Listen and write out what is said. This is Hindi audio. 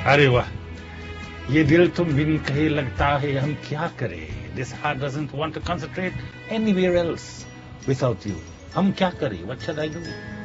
अरे वाह, ये दिल तुम भी नहीं कहे लगता है हम क्या करें. This heart doesn't want to concentrate anywhere else without you. हम क्या करें? What should I do?